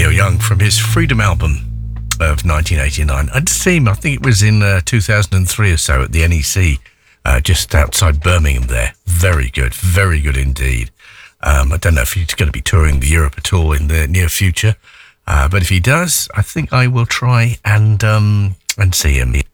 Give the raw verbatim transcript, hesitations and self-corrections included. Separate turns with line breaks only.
Neil Young from his Freedom album of nineteen eighty-nine. I'd seen him, I think it was in uh, two thousand three or so at the N E C, uh, just outside Birmingham there. Very good, very good indeed. Um, I don't know if he's going to be touring the Europe at all in the near future, uh, but if he does, I think I will try and um, and see him.